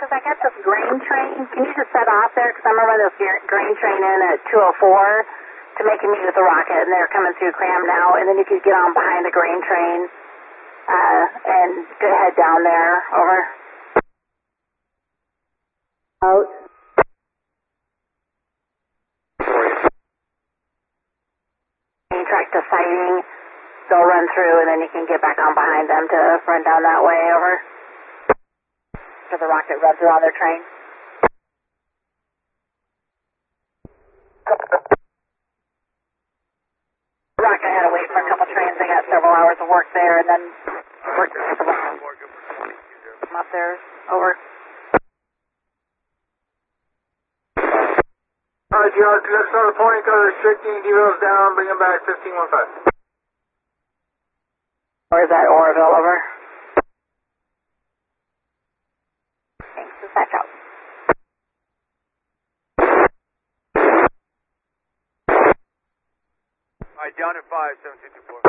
Because I got this grain train. Can you just set off there? Because I remember this grain train in at 2:04 to make a meet with the rocket, and they're coming through Cram now. And then you could get on behind the grain train and go head down there. Over. Out. Track to sighting. They'll run through, and then you can get back on behind them to run down that way. Over. To the rocket run through on their train. Rocket had to wait for a couple trains. They got several hours of work there, and then work the rocket. Come up there. Over. George, let's start a point, restricting devils down, bring them back 1515. Where's that Oroville? Over. Thanks, dispatch out. Alright, down at 5, 754.